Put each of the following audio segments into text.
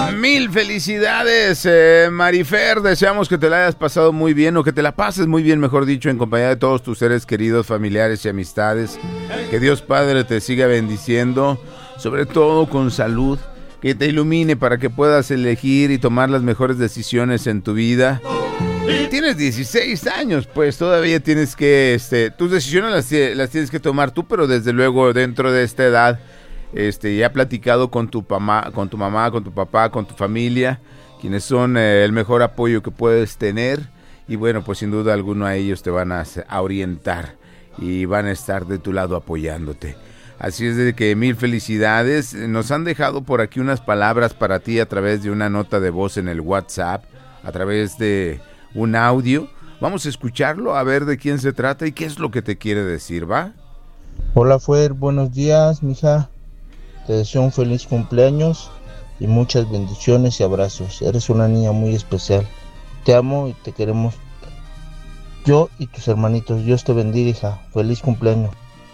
Mil felicidades, Marifer. Deseamos que te la hayas pasado muy bien, o que te la pases muy bien, mejor dicho, en compañía de todos tus seres queridos, familiares y amistades. Que Dios Padre te siga bendiciendo, sobre todo con salud, que te ilumine para que puedas elegir y tomar las mejores decisiones en tu vida. Tienes 16 años, pues todavía tienes que, tus decisiones las tienes que tomar tú, pero desde luego dentro de esta edad, ya platicado con tu mamá, con tu papá, con tu familia, quienes son el mejor apoyo que puedes tener, y bueno, pues sin duda alguna ellos te van a orientar y van a estar de tu lado apoyándote. Así es de que mil felicidades. Nos han dejado por aquí unas palabras para ti a través de una nota de voz en el WhatsApp, a través de un audio. Vamos a escucharlo, a ver de quién se trata y qué es lo que te quiere decir, ¿va? Hola Fuer, buenos días, mija. Te deseo un feliz cumpleaños y muchas bendiciones y abrazos. Eres una niña muy especial. Te amo y te queremos. Yo y tus hermanitos. Dios te bendiga, hija. Feliz cumpleaños.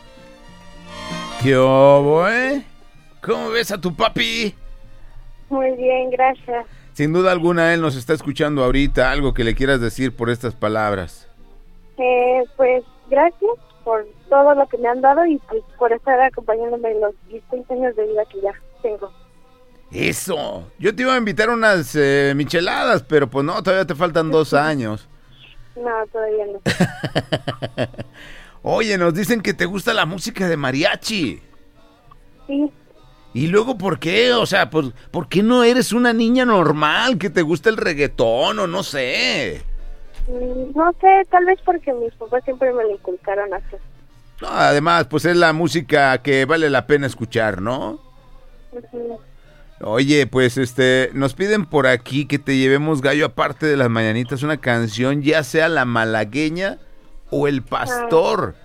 ¿Qué hubo, ¿Cómo ves a tu papi? Muy bien, gracias. Sin duda alguna él nos está escuchando ahorita. Algo que le quieras decir por estas palabras. Pues gracias por todo lo que me han dado y pues por estar acompañándome en los 16 años de vida que ya tengo. Eso, yo te iba a invitar unas micheladas, pero pues no, todavía te faltan 2 años. No, todavía no. Oye, nos dicen que te gusta la música de mariachi. Sí. ¿Y luego por qué? O sea, ¿por qué no eres una niña normal que te gusta el reggaetón o no sé? No sé, tal vez porque mis papás siempre me lo inculcaron así. No, además, pues es la música que vale la pena escuchar, ¿no? Uh-huh. Oye, pues nos piden por aquí que te llevemos, Gallo, aparte de las mañanitas, una canción, ya sea La Malagueña o El Pastor.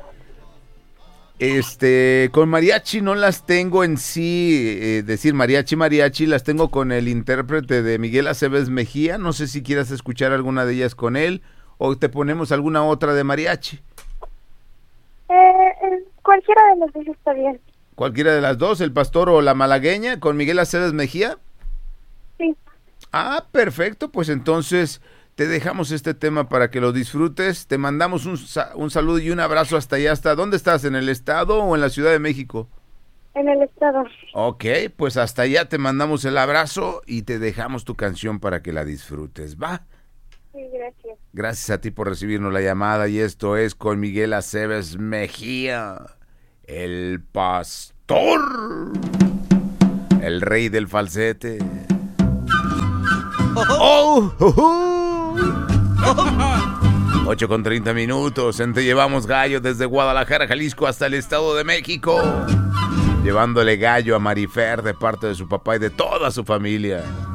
Con mariachi no las tengo en sí, decir mariachi, las tengo con el intérprete de Miguel Aceves Mejía. No sé si quieras escuchar alguna de ellas con él o te ponemos alguna otra de mariachi. Cualquiera de las dos está bien. ¿Cualquiera de las dos? ¿El Pastor o La Malagueña con Miguel Aceves Mejía? Sí. Ah, perfecto, pues entonces te dejamos este tema para que lo disfrutes. Te mandamos un saludo y un abrazo hasta allá. ¿Hasta dónde estás? ¿En el estado o en la Ciudad de México? En el estado. Ok, pues hasta allá te mandamos el abrazo y te dejamos tu canción para que la disfrutes, ¿va? Sí, gracias. Gracias a ti por recibirnos la llamada y esto es con Miguel Aceves Mejía, El Pastor, el rey del falsete. ¡Oh! ¡Oh! 8:30 en Te Llevamos Gallo desde Guadalajara, Jalisco hasta el Estado de México, llevándole gallo a Marifer de parte de su papá y de toda su familia.